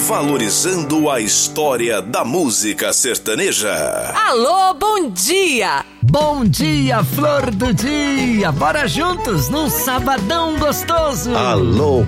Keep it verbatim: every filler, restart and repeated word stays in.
valorizando a história da música sertaneja. Alô, bom dia! Bom dia, flor do dia! Bora juntos num sabadão gostoso! Alô,